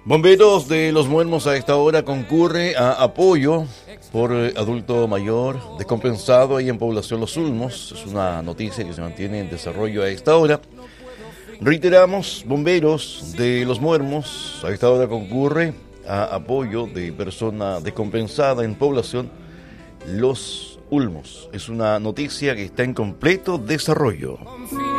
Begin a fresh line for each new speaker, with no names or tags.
Bomberos de Los Muermos a esta hora concurre a apoyo por adulto mayor descompensado ahí en población Los Ulmos. Es una noticia que se mantiene en desarrollo a esta hora. Reiteramos, Bomberos de Los Muermos a esta hora concurre a apoyo de persona descompensada en población Los Ulmos. Es una noticia que está en completo desarrollo.